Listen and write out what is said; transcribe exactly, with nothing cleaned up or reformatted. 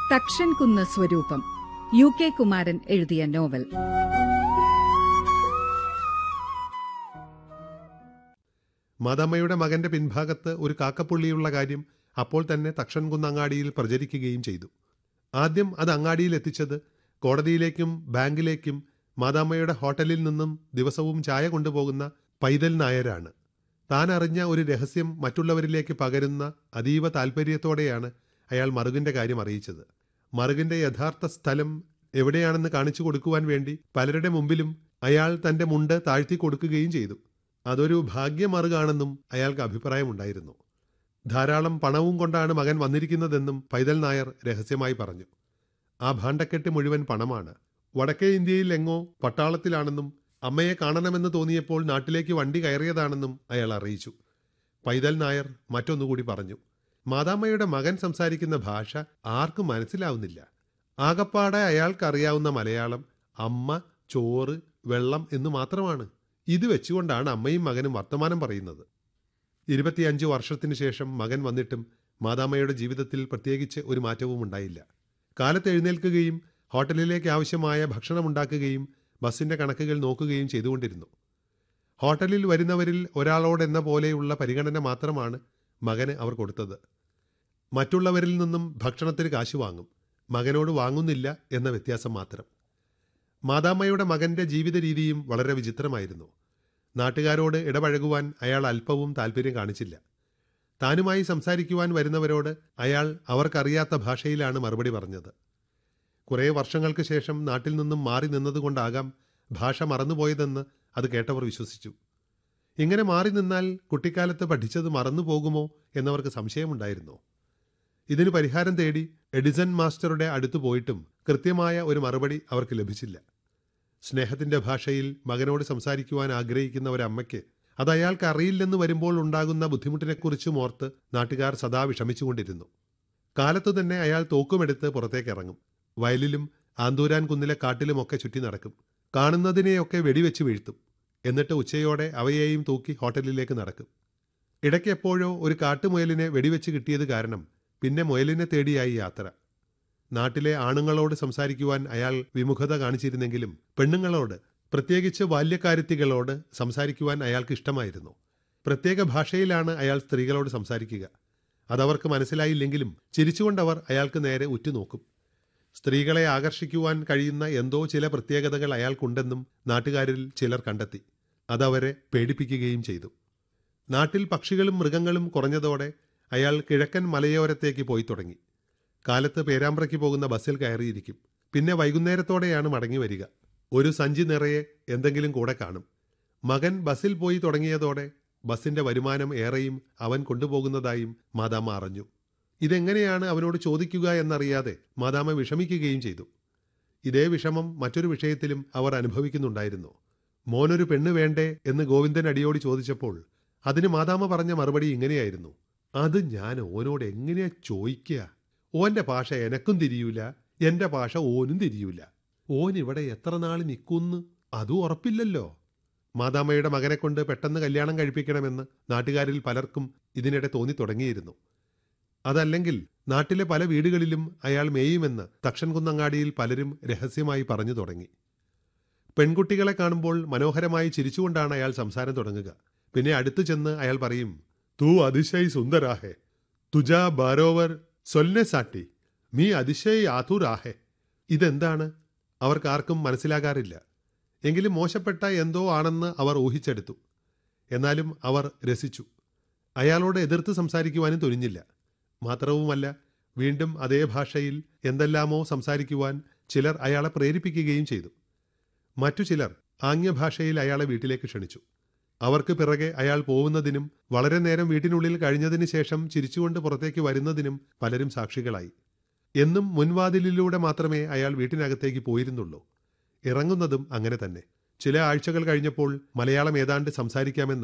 തക്ഷൻകുന്ന് സ്വരൂപം, U K Kumaran എഴുതിയ novel. മാതാമ്മയുടെ മകന്റെ പിൻഭാഗത്ത് ഒരു കാക്കപ്പുള്ളിയുള്ള കാര്യം അപ്പോൾ തന്നെ തക്ഷൻകുന്ന് അങ്ങാടിയിൽ പ്രചരിക്കുകയും ചെയ്തു. ആദ്യം അത് അങ്ങാടിയിൽ എത്തിച്ചത് കോടതിയിലേക്കും ബാങ്കിലേക്കും മാതാമ്മയുടെ ഹോട്ടലിൽ നിന്നും ദിവസവും ചായ കൊണ്ടുപോകുന്ന പൈതൽ നായരാണ്. താൻ അറിഞ്ഞ ഒരു രഹസ്യം മറ്റുള്ളവരിലേക്ക് പകരുന്ന അതീവ താൽപ്പര്യത്തോടെയാണ് അയാൾ മറുകിന്റെ കാര്യം അറിയിച്ചത്. മറുകിന്റെ യഥാർത്ഥ സ്ഥലം എവിടെയാണെന്ന് കാണിച്ചു കൊടുക്കുവാൻ വേണ്ടി പലരുടെ മുമ്പിലും അയാൾ തന്റെ മുണ്ട് താഴ്ത്തി കൊടുക്കുകയും ചെയ്തു. അതൊരു ഭാഗ്യമറുകാണെന്നും അയാൾക്ക് അഭിപ്രായമുണ്ടായിരുന്നു. ധാരാളം പണവും കൊണ്ടാണ് മകൻ വന്നിരിക്കുന്നതെന്നും പൈതൽ നായർ രഹസ്യമായി പറഞ്ഞു. ആ ഭാണ്ഡക്കെട്ട് മുഴുവൻ പണമാണ്. വടക്കേ ഇന്ത്യയിൽ എങ്ങോ പട്ടാളത്തിലാണെന്നും അമ്മയെ കാണണമെന്ന് തോന്നിയപ്പോൾ നാട്ടിലേക്ക് വണ്ടി കയറിയതാണെന്നും അയാൾ അറിയിച്ചു. പൈതൽ നായർ മറ്റൊന്നുകൂടി പറഞ്ഞു. മാതാമ്മയുടെ മകൻ സംസാരിക്കുന്ന ഭാഷ ആർക്കും മനസ്സിലാവുന്നില്ല. ആകപ്പാടെ അയാൾക്കറിയാവുന്ന മലയാളം അമ്മ, ചോറ്, വെള്ളം എന്ന് മാത്രമാണ്. ഇത് വെച്ചുകൊണ്ടാണ് അമ്മയും മകനും വർത്തമാനം പറയുന്നത്. ഇരുപത്തിയഞ്ച് വർഷത്തിന് ശേഷം മകൻ വന്നിട്ടും മാതാമ്മയുടെ ജീവിതത്തിൽ പ്രത്യേകിച്ച് ഒരു മാറ്റവും ഉണ്ടായില്ല. കാലത്ത് എഴുന്നേൽക്കുകയും ഹോട്ടലിലേക്ക് ആവശ്യമായ ഭക്ഷണമുണ്ടാക്കുകയും ബസിന്റെ കണക്കുകൾ നോക്കുകയും ചെയ്തുകൊണ്ടിരുന്നു. ഹോട്ടലിൽ വരുന്നവരിൽ ഒരാളോടെന്ന പോലെയുള്ള പരിഗണന മാത്രമാണ് മകന് അവർ കൊടുത്തത്. മറ്റുള്ളവരിൽ നിന്നും ഭക്ഷണത്തിന് കാശ് വാങ്ങും, മകനോട് വാങ്ങുന്നില്ല എന്ന വ്യത്യാസം മാത്രം. മാതാമ്മയുടെ മകന്റെ ജീവിത രീതിയും വളരെ വിചിത്രമായിരുന്നു. നാട്ടുകാരോട് ഇടപഴകുവാൻ അയാൾ അല്പവും താല്പര്യം കാണിച്ചില്ല. താനുമായി സംസാരിക്കുവാൻ വരുന്നവരോട് അയാൾ അവർക്കറിയാത്ത ഭാഷയിലാണ് മറുപടി പറഞ്ഞത്. കുറേ വർഷങ്ങൾക്ക് ശേഷം നാട്ടിൽ നിന്നും മാറി നിന്നതുകൊണ്ടാകാം ഭാഷ മറന്നുപോയതെന്ന് അത് കേട്ടവർ വിശ്വസിച്ചു. ഇങ്ങനെ മാറി നിന്നാൽ കുട്ടിക്കാലത്ത് പഠിച്ചത് മറന്നുപോകുമോ എന്നവർക്ക് സംശയമുണ്ടായിരുന്നു. ഇതിന് പരിഹാരം തേടി എഡിസൺ മാസ്റ്ററുടെ അടുത്തു പോയിട്ടും കൃത്യമായ ഒരു മറുപടി അവർക്ക് ലഭിച്ചില്ല. സ്നേഹത്തിന്റെ ഭാഷയിൽ മകനോട് സംസാരിക്കുവാൻ ആഗ്രഹിക്കുന്ന ഒരമ്മയ്ക്ക് അത് അയാൾക്ക് അറിയില്ലെന്ന് വരുമ്പോൾ ഉണ്ടാകുന്ന ബുദ്ധിമുട്ടിനെക്കുറിച്ചും ഓർത്ത് നാട്ടുകാർ സദാ വിഷമിച്ചുകൊണ്ടിരുന്നു. കാലത്തു തന്നെ അയാൾ തോക്കുമെടുത്ത് പുറത്തേക്കിറങ്ങും. വയലിലും ആന്തൂരാൻ കുന്നിലെ കാട്ടിലുമൊക്കെ ചുറ്റി നടക്കും. കാണുന്നതിനെയൊക്കെ വെടിവെച്ച് വീഴ്ത്തും. എന്നിട്ട് ഉച്ചയോടെ അവയെയും തൂക്കി ഹോട്ടലിലേക്ക് നടക്കും. ഇടയ്ക്ക് എപ്പോഴോ ഒരു കാട്ടുമുയലിനെ വെടിവെച്ച് കിട്ടിയത് കാരണം പിന്നെ മുയലിനെ തേടിയായി യാത്ര. നാട്ടിലെ ആണുങ്ങളോട് സംസാരിക്കുവാൻ അയാൾ വിമുഖത കാണിച്ചിരുന്നെങ്കിലും പെണ്ണുങ്ങളോട്, പ്രത്യേകിച്ച് ബാല്യക്കാരത്തികളോട് സംസാരിക്കുവാൻ അയാൾക്ക് ഇഷ്ടമായിരുന്നു. പ്രത്യേക ഭാഷയിലാണ് അയാൾ സ്ത്രീകളോട് സംസാരിക്കുക. അതവർക്ക് മനസ്സിലായില്ലെങ്കിലും ചിരിച്ചുകൊണ്ടവർ അയാൾക്ക് നേരെ ഉറ്റുനോക്കും. സ്ത്രീകളെ ആകർഷിക്കുവാൻ കഴിയുന്ന എന്തോ ചില പ്രത്യേകതകൾ അയാൾക്കുണ്ടെന്നും നാട്ടുകാരിൽ ചിലർ കണ്ടെത്തി. അതവരെ പേടിപ്പിക്കുകയും ചെയ്തു. നാട്ടിൽ പക്ഷികളും മൃഗങ്ങളും കുറഞ്ഞതോടെ അയാൾ കിഴക്കൻ മലയോരത്തേക്ക് പോയി തുടങ്ങി. കാലത്ത് പേരാമ്പ്രയ്ക്ക് പോകുന്ന ബസ്സിൽ കയറിയിരിക്കും. പിന്നെ വൈകുന്നേരത്തോടെയാണ് മടങ്ങി വരിക. ഒരു സഞ്ചി നിറയെ എന്തെങ്കിലും കൂടെ കാണും. മകൻ ബസ്സിൽ പോയി തുടങ്ങിയതോടെ ബസ്സിന്റെ വരുമാനം ഏറെയും അവൻ കൊണ്ടുപോകുന്നതായും മാതാമ്മ അറിഞ്ഞു. ഇതെങ്ങനെയാണ് അവനോട് ചോദിക്കുക എന്നറിയാതെ മാതാമ്മ വിഷമിക്കുകയും ചെയ്തു. ഇതേ വിഷമം മറ്റൊരു വിഷയത്തിലും അവർ അനുഭവിക്കുന്നുണ്ടായിരുന്നു. മോനൊരു പെണ്ണ് വേണ്ടേ എന്ന് ഗോവിന്ദൻ അടിയോടി ചോദിച്ചപ്പോൾ അതിന് മാതാമ്മ പറഞ്ഞ മറുപടി ഇങ്ങനെയായിരുന്നു. അത് ഞാൻ ഓനോട് എങ്ങനെയാ ചോദിക്കുക? ഓന്റെ ഭാഷ എനക്കും തിരിയൂല, എന്റെ ഭാഷ ഓനും തിരിയൂല. ഓൻ ഇവിടെ എത്ര നാൾ നിൽക്കുന്ന് അതും ഉറപ്പില്ലല്ലോ. മാതാമ്മയുടെ മകനെ കൊണ്ട് പെട്ടെന്ന് കല്യാണം കഴിപ്പിക്കണമെന്ന് നാട്ടുകാരിൽ പലർക്കും ഇതിനിടെ തോന്നി തുടങ്ങിയിരുന്നു. അതല്ലെങ്കിൽ നാട്ടിലെ പല വീടുകളിലും അയാൾ മേയുമെന്ന് തക്ഷൻകുന്നങ്ങാടിയിൽ പലരും രഹസ്യമായി പറഞ്ഞു തുടങ്ങി. പെൺകുട്ടികളെ കാണുമ്പോൾ മനോഹരമായി ചിരിച്ചുകൊണ്ടാണ് അയാൾ സംസാരം തുടങ്ങുക. പിന്നെ അടുത്തു ചെന്ന് അയാൾ പറയും, തൂ അതിശയ് സുന്ദരാഹെ, തുജാ ബാരോവർ സൊല്ലെ സാട്ടി, മീ അതിശയ് ആതുരാഹെ. ഇതെന്താണ്? അവർക്കാർക്കും മനസ്സിലാകാറില്ല. എങ്കിലും മോശപ്പെട്ട എന്തോ ആണെന്ന് അവർ ഊഹിച്ചെടുത്തു. എന്നാലും അവർ രസിച്ചു. അയാളോട് എതിർത്ത് സംസാരിക്കുവാനും തുനിഞ്ഞില്ല. മാത്രവുമല്ല, വീണ്ടും അതേ ഭാഷയിൽ എന്തെല്ലാമോ സംസാരിക്കുവാൻ ചിലർ അയാളെ പ്രേരിപ്പിക്കുകയും ചെയ്തു. മറ്റു ചിലർ ആംഗ്യഭാഷയിൽ അയാളെ വീട്ടിലേക്ക് ക്ഷണിച്ചു. അവർക്ക് പിറകെ അയാൾ പോകുന്നതിനും വളരെ നേരം വീട്ടിനുള്ളിൽ കഴിഞ്ഞതിന് ശേഷം ചിരിച്ചുകൊണ്ട് പുറത്തേക്ക് വരുന്നതിനും പലരും സാക്ഷികളായി. എന്നും മുൻവാതിലിലൂടെ മാത്രമേ അയാൾ വീട്ടിനകത്തേക്ക് പോയിരുന്നുള്ളൂ. ഇറങ്ങുന്നതും അങ്ങനെ തന്നെ. ചില ആഴ്ചകൾ കഴിഞ്ഞപ്പോൾ മലയാളം ഏതാണ്ട് സംസാരിക്കാമെന്ന്